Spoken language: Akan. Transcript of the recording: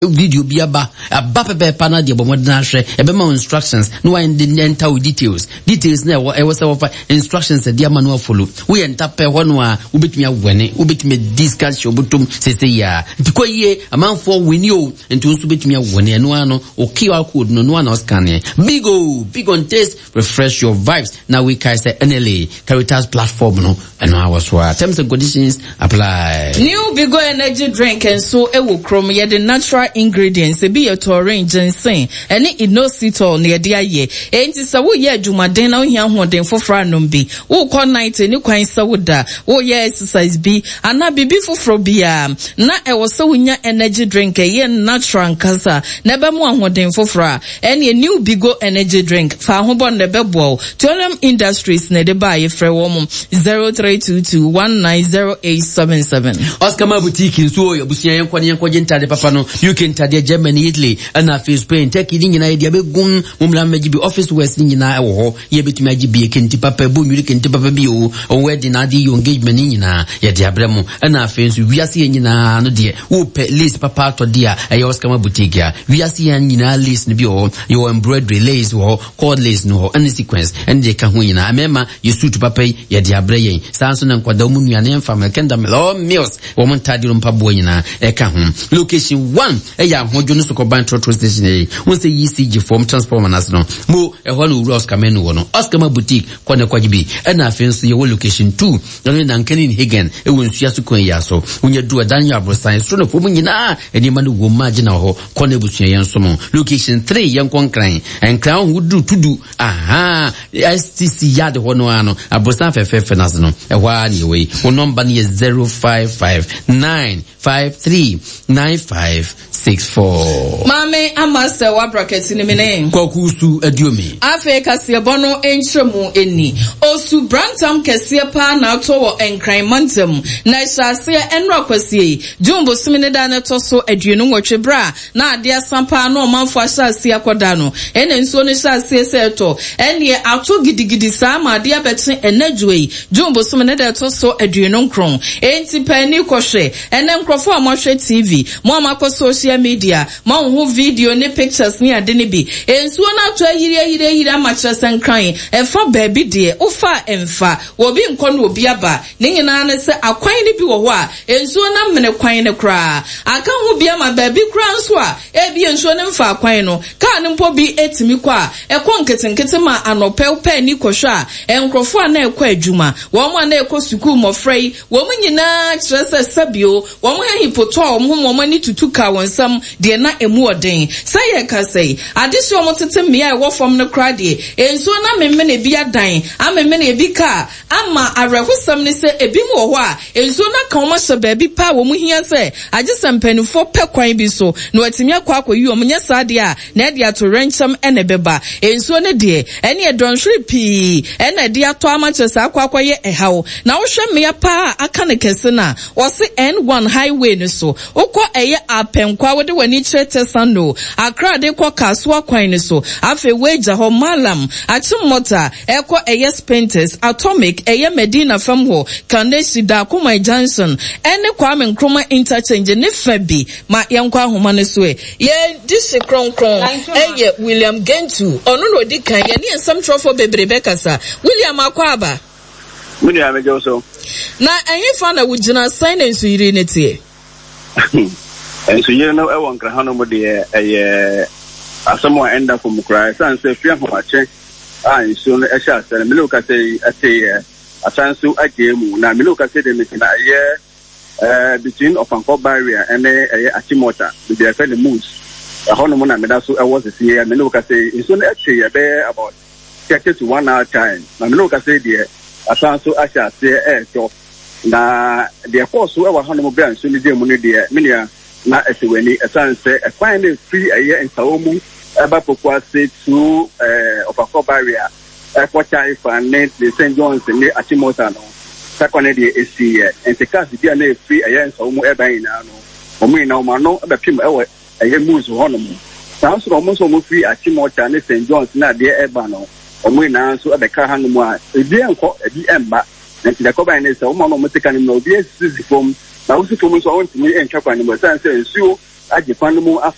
video bi aba pepe pana de bomodna hwe ebema instructions no why enter with details na e was instructions de manual follow we enter pe ho no a ubetumi awene ubetumi discuss obutum sese ya tiko ye amanfo wini o ento nso betumi awene no ano o QR code no ana scan e big on taste refresh your vibes. Now we can say NLA Caritas platform no and our terms and conditions apply. New Bigo energy drink and so e wo krom ye the natural ingredients be your taurine ginseng and inositol near the aye enti sa wo ye adwumaden na wo hia hoden foforo anom bi wo kɔ night ni kwan sa wo da wo ye exercise bi ana bibi foforo bia na e wo sa wonya energy drink ye natural nkasa na be mu ahoden foforo ene New Bigo energy drink fa ho bon ne bebo Tolem Industries ne de ba ye frɛ wo mum 0322190877 Oscar Boutique so yo busia yenkɔ ntade papa no UK ntade Germany Italy ana Spain Turkey ni nyina ye be gun mumla magibi office west ni nyina e wo ho ye betumi agibi kenti papa bu nwiri kenti papa bi o wedding adi yo engagement ni nyina ye de abramo ana afenso wiase ye nyina no de wo pe lace papa to de a ye Oscar Boutique a wiase ye nyina lace ni bi o yo embroidery lace wo cord lace no any sequence and de ka ho nyina amema ye suit papa ye de abre ye sanso na nkwada mu nuane mfam kenda melo meals wo montade ro mpa bo nyina e ka ho location 1 ya hojo no sokoban trotro station e won say ECG form transformer nas no mo e ho no Oscar menu wo no Oscar Boutique kwane kwajibi e na afenso ye wo location 2 no na nkani ni Hagen e won sua so kwan ya so wonya du Daniel Abrosan so no fo nyina e ni ma no wo magina ho kwane busua yen so mo location 3 yen konkran en kran wudu tudu aha STC yard ho no ano Abrosan fefe nas no e wa ni we wo number ni 0559539564 Mame amase wa bracket ni mene kokusu adiomi afe kase bono enhremu eni osu brantam kase pa na to wo enkran mantam na hyase enro kwasie jumbo sumine da na to so aduonu nwotwe bra na ade asampa na omanfo ahyase akoda no ene nso ne hyase seto ene ato gidigidi sa ma ade abete enadwei jumbo sumine da to so aduonu nkron enti pani kohwe ene nkrofo amahwe TV mo amako social media mo ho video ne pictures ni ade ne bi ensuo na to yire amachese nkran efa baby de ufa emfa obi nkɔ no obi aba ne nyina ne se akwan ne bi wo ho a ensuo na mene kwan ne kra aka ho bi ama baby kra nso a ebi ensuo ne mfa akwan no ka ne mpo bi etimi kɔ a ekɔ nketenkete ma anopɛ ni kɔhwɛ a enkrofo a na ekɔ adwuma wo mo na ekɔ sukuu mofrei wo mo nyina kyerɛ sabio wo mo hipoto wo mo ni tutuka wonsam de na emu oden sai ka sai adisi wo mo tete mmea e wo fam no kra de ensuo na memme bi adan amemme na ebi ka ama arehusam ne se ebi mu wo ho a ensuo na ka wo ma hye baabi pa wo mu hia se agye mpanifo pe kwan bi so na watimi akwakoyi wo nya sade a na e de ato rencham ene beba ensuo ne de ene e donhwere pi ene de ato amachesa akwakoye ehawo na wo hwe mmea pa aka ne kese na wo se N1 highway ne so ukọ eye apenkwa wo de wani chete sando akra de kọ kaswa kwan ne so afe weja ho malam achimota eko eye Painters Atomic eye Medina fam ho Kanesi da Kuma Johnson ene Kwame Nkrumah interchange ne fabi ma yankwa ahoma ne so ye disi kronkron eye William Gentu onu no di kan ye ne ensam trofo bebrebe kasa William akwaba William Joso na enye fa na wugina sign ensu yiri ne tie ensu yiri no e won kra hanu mo de eye asamo enda ko mukra san se fia ho ache ensu no e sha sele me loka say ate asansu agemu na me loka say de me na ye between Ofanko barrier and Achimota the the moose hono na me da so e was the here me loka say ensu no e be about 30 to 1 hour time na me loka say de asansu asha say to na the course we were hono mo be ensu ni de mu ni de me na esiweni esanse e find free aye ntawomu eba pokwa say to Ofanko barrier Kocha ifa ne the St. John's ne Achimota no sakwane de esi entekas bia na free aye ntawomu eba ina no omu ina o ma no eba pim ewe aye muzu hono mo sanso omu so mo free Achimota ne St. John's na de eba no omu ina so eba ka hanu mu a ebi enko ebi emba na ti da ko ba ne se omu no mo tika ni no obi esi fom na usi fom so won timi entwa kwan mo sanse ensuo agye kwan mu